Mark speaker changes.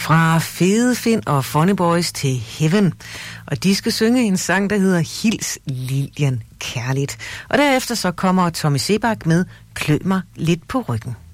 Speaker 1: Fra Fede Finn og Funny Boys til Heaven. Og de skal synge en sang, der hedder Hils Lillian kærligt. Og derefter så kommer Tommy Sebak med Klø mig lidt på ryggen.